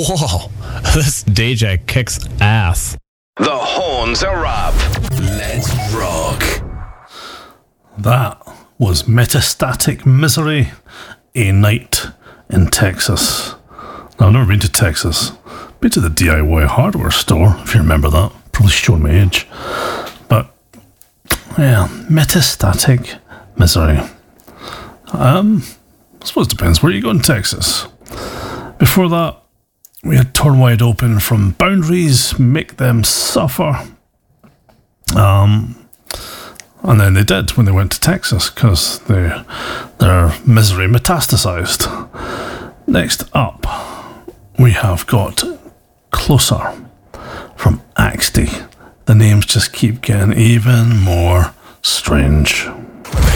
Whoa, this DJ kicks ass. The horns are up. Let's rock. That was Metastatic Misery, A Night in Texas. Now, I've never been to Texas. Been to the DIY hardware store, if you remember that. Probably showing my age. But, yeah, Metastatic Misery. I suppose it depends where you go in Texas. Before that, we had Torn Wide Open from Boundaries, Make Them Suffer. And then they did when they went to Texas, because their misery metastasized. Next up, we have got Closer from Axty. The names just keep getting even more strange.